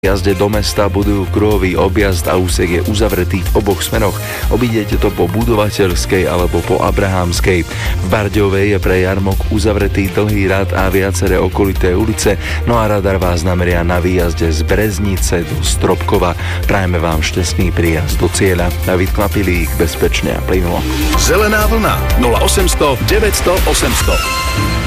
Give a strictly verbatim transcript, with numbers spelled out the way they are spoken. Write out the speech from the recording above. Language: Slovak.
jazde do mesta budujú kruhový objazd a úsek je uzavretý v oboch smeroch. Obídete to po Budovateľskej alebo po Abrahamskej. V Barďovej je pre jarmok uzavretý dlhý rad a viaceré okolité ulice, no a radar vás nameria na výjazde z Breznice do Stropkova. Prajeme vám šťastný príjazd do cieľa. David Knapilík, bezpečne a plynulo. Zelená vlna nula osemsto deväťsto osemsto.